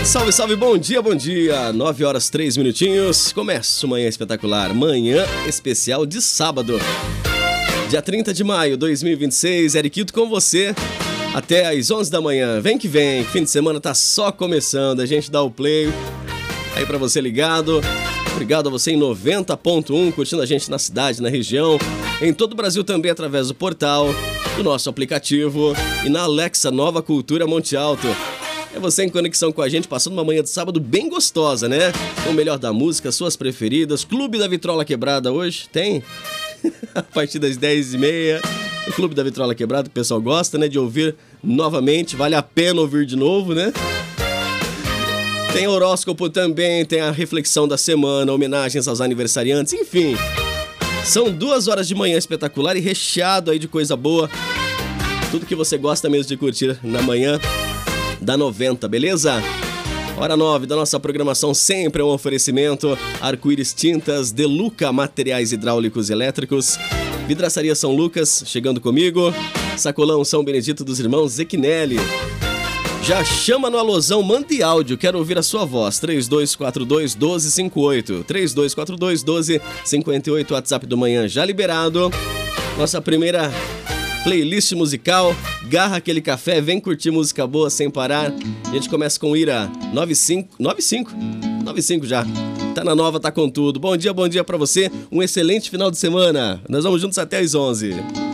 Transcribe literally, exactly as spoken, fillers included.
Salve, salve, bom dia, bom dia. nove horas, três minutinhos. Começa o Manhã Espetacular. Manhã especial de sábado. Dia trinta de maio de dois mil e vinte e seis. Eriquito com você até às onze da manhã. Vem que vem. Fim de semana tá só começando. A gente dá o play aí pra você ligado. Obrigado a você em noventa ponto um, curtindo a gente na cidade, na região. Em todo o Brasil também através do portal, do nosso aplicativo e na Alexa Nova Cultura Monte Alto. É você em conexão com a gente, passando uma manhã de sábado bem gostosa, né? Com o melhor da música, suas preferidas. Clube da Vitrola Quebrada hoje tem? A partir das dez e meia. O Clube da Vitrola Quebrada, o pessoal gosta, né? De ouvir novamente. Vale a pena ouvir de novo, né? Tem horóscopo também, tem a reflexão da semana, homenagens aos aniversariantes, enfim. São duas horas de manhã espetacular e recheado aí de coisa boa. Tudo que você gosta mesmo de curtir na manhã da noventa, beleza? Hora nove da nossa programação sempre é um oferecimento. Arco-Íris Tintas, Deluca Materiais Hidráulicos e Elétricos, Vidraçaria São Lucas, chegando comigo. Sacolão São Benedito dos Irmãos Zequinelli. Já chama no alôzão, mande áudio, quero ouvir a sua voz. três dois quatro dois, um dois cinco oito. três dois quatro dois, um dois cinco oito, WhatsApp do Manhã já liberado. Nossa primeira playlist musical, garra aquele café, vem curtir música boa sem parar. A gente começa com Ira, nove cinco, nove cinco, nove cinco já. Tá na nova, tá com tudo. Bom dia, bom dia pra você, um excelente final de semana. Nós vamos juntos até às onze.